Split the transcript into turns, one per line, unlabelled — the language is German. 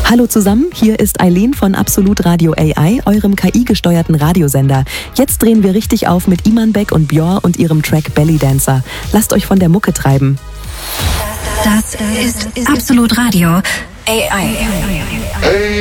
Hallo zusammen, hier ist Eileen von Absolut Radio AI, eurem KI-gesteuerten Radiosender. Jetzt drehen wir richtig auf mit Iman Beck und Björ und ihrem Track Belly Dancer. Lasst euch von der Mucke treiben.
Das ist Absolut Radio AI.